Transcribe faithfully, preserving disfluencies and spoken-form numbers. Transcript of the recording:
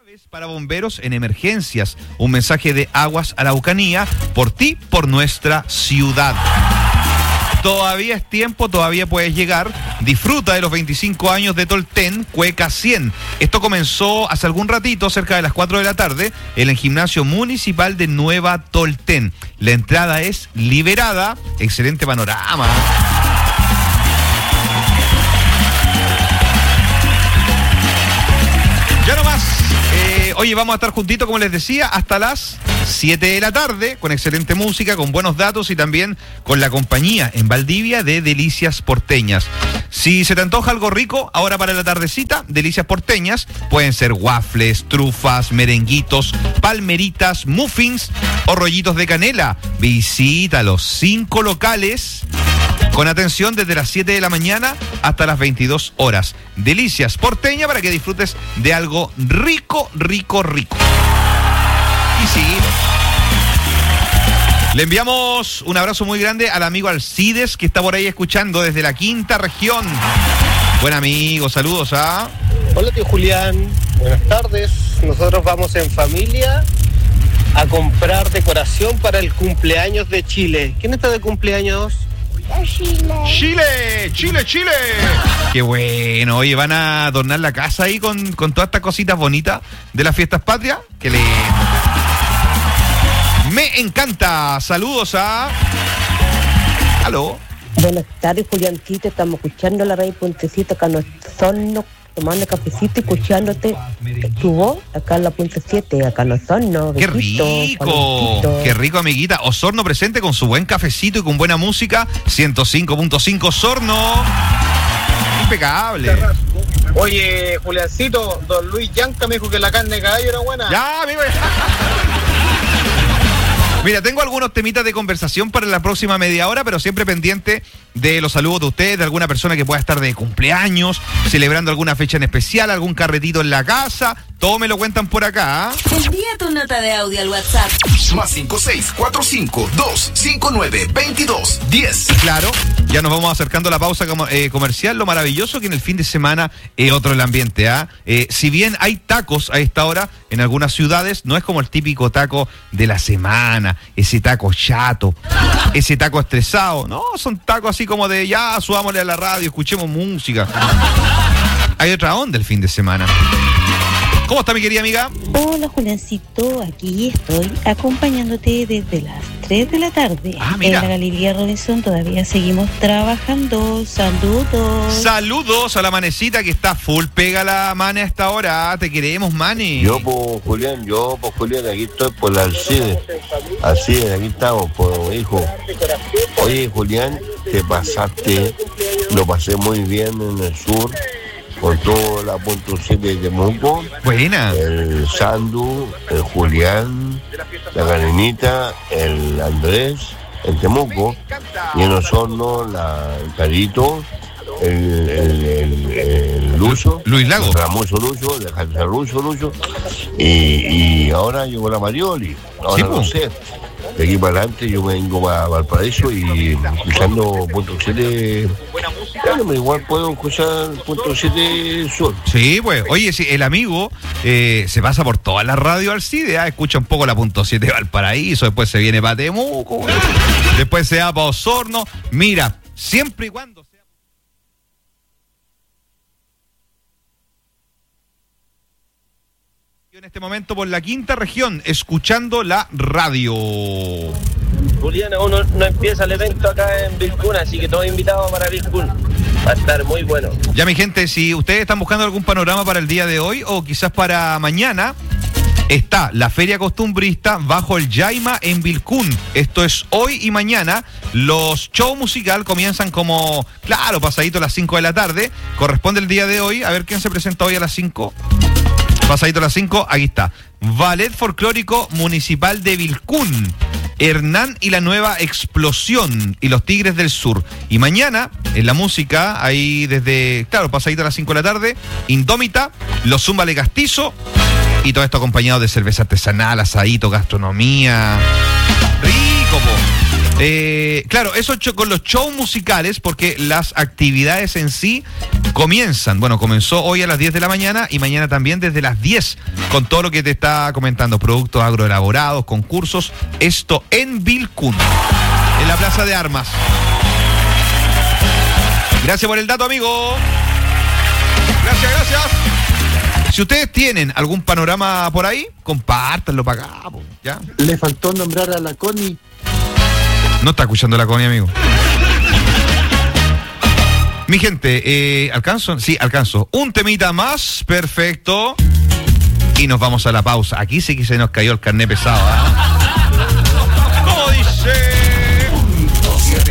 Para bomberos en emergencias, un mensaje de Aguas Araucanía, por ti, por nuestra ciudad. Todavía es tiempo, todavía puedes llegar. Disfruta de los veinticinco años de Tolten Cueca cien. Esto comenzó hace algún ratito, cerca de las cuatro de la tarde, en el gimnasio municipal de Nueva Tolten. La entrada es liberada. Excelente panorama. Ya no más. Eh, oye, vamos a estar juntitos, como les decía, hasta las siete de la tarde, con excelente música, con buenos datos y también con la compañía en Valdivia de Delicias Porteñas. Si se te antoja algo rico, ahora para la tardecita, Delicias Porteñas, pueden ser waffles, trufas, merenguitos, palmeritas, muffins o rollitos de canela. Visita los cinco locales con atención desde las siete de la mañana hasta las veintidós horas. Delicias Porteña, para que disfrutes de algo rico, rico, rico. Y sí, le enviamos un abrazo muy grande al amigo Alcides, que está por ahí escuchando desde la quinta región. Buen amigo, saludos a... Hola tío Julián, buenas tardes. Nosotros vamos en familia a comprar decoración para el cumpleaños de Chile. ¿Quién está de cumpleaños? Chile. Chile, Chile, Chile. Qué bueno. Oye, ¿van a adornar la casa ahí con, con todas estas cositas bonitas de las fiestas patrias? Que le... Me encanta. Saludos a... Aló. Buenas tardes, Juliancito. Estamos escuchando la radio Puentecito acá en Osorno, tomando cafecito y escuchándote tu voz acá en la Puente siete, acá en Osorno. ¡Qué rico! ¡Qué rico, amiguita! Osorno presente con su buen cafecito y con buena música. ciento cinco punto cinco Osorno. Impecable. Oye, Juliancito, don Luis Yanca me dijo que la carne de caballo era buena. Ya, amigo. Mira, tengo algunos temitas de conversación para la próxima media hora, pero siempre pendiente de los saludos de ustedes, de alguna persona que pueda estar de cumpleaños, celebrando alguna fecha en especial, algún carretito en la casa. Todo me lo cuentan por acá. Envía tu nota de audio al WhatsApp. Más cinco seis cuatro cinco dos cinco nueve veintidós diez. Claro, ya nos vamos acercando a la pausa com- eh, comercial. Lo maravilloso que en el fin de semana es otro el ambiente, ¿ah? ¿eh? Si bien hay tacos a esta hora en algunas ciudades, no es como el típico taco de la semana, ese taco chato, ese taco estresado. No, son tacos así como de ya, subámosle a la radio, escuchemos música. Hay otra onda el fin de semana. ¿Cómo está, mi querida amiga? Hola, Juliancito, aquí estoy acompañándote desde las tres de la tarde. Ah, mira. En la Galería Robinson todavía seguimos trabajando. Saludos. Saludos a la manecita que está full pega la Mane a esta hora. Te queremos, Mane. Yo, pues, Julián, yo, pues, Julián, aquí estoy por la Alcides. Alcides, aquí estamos, pues, hijo. Oye, Julián, te pasaste, lo pasé muy bien en el sur. Con toda la punto siete de Temuco. Buena. El Sandu, el Julián, la Karenita, el Andrés, el Temuco. Y en Osorno, la, el Carito, el, el, el, el Lucho. Luis Lago. El Ramoso Lucho, el Lucho, Lucho. Y, y ahora llegó la Marioli. Ahora sí, no pues. sé. De aquí para adelante yo me vengo para Valparaíso y escuchando punto siete. Bueno, igual puedo escuchar punto siete sur. Sí, pues. Oye, si el amigo eh, se pasa por toda la radio Alcide, ¿eh? Escucha un poco la punto siete de Valparaíso, después se viene para Temuco, ¿eh? Después se va para Osorno. Mira, siempre y cuando sea... En este momento por la quinta región, escuchando la radio. Julián, aún no, no empieza el evento acá en Vilcún, así que todos invitados para Vilcún. Va a estar muy bueno. Ya, mi gente, si ustedes están buscando algún panorama para el día de hoy o quizás para mañana, está la Feria Costumbrista bajo el Yaima en Vilcún. Esto es hoy y mañana. Los shows musical comienzan como, claro, pasadito a las cinco de la tarde. Corresponde el día de hoy. A ver quién se presenta hoy a las cinco. Pasadito a las cinco, aquí está. Ballet Folclórico Municipal de Vilcún. Hernán y la Nueva Explosión y los Tigres del Sur. Y mañana, en la música, ahí desde, claro, pasadito a las cinco de la tarde, Indómita, Los Zúmbale Castizo, y todo esto acompañado de cerveza artesanal, asadito, gastronomía. Rico, po. Eh, claro, eso cho- con los shows musicales, porque las actividades en sí comienzan. Bueno, comenzó hoy a las diez de la mañana y mañana también desde las diez, con todo lo que te está comentando, productos agroelaborados, concursos, esto en Vilcún, en la Plaza de Armas. Gracias por el dato, amigo. Gracias, gracias. Si ustedes tienen algún panorama por ahí, compártanlo para acá, po, ¿ya? Le faltó nombrar a la Connie. No está escuchando la Connie, amigo. Mi gente, eh, ¿alcanzo? Sí, alcanzo. Un temita más, perfecto. Y nos vamos a la pausa. Aquí sí que se nos cayó el carné pesado, ¿eh? ¿Cómo dice?